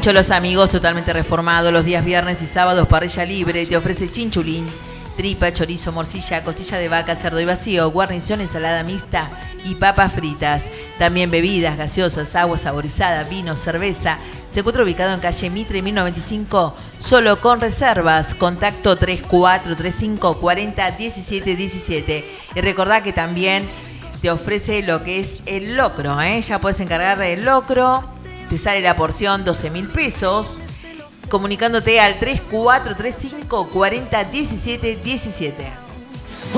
Rancho Los Amigos, totalmente reformado. Los días viernes y sábados, parrilla libre. Te ofrece chinchulín, tripa, chorizo, morcilla, costilla de vaca, cerdo y vacío, guarnición, ensalada mixta y papas fritas. También bebidas, gaseosas, agua saborizada, vino, cerveza. Se encuentra ubicado en calle Mitre 1095, solo con reservas. Contacto 3435 40 17 17. Y recordá que también te ofrece lo que es el locro, ¿eh? Ya puedes encargar el locro. Te sale la porción 12.000 pesos. Comunicándote al 3435 40 17 17.